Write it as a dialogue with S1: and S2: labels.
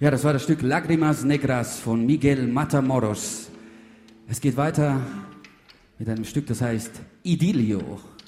S1: Ja, das war das Stück Lágrimas Negras von Miguel Matamoros. Es geht weiter mit einem Stück, das heißt Idilio.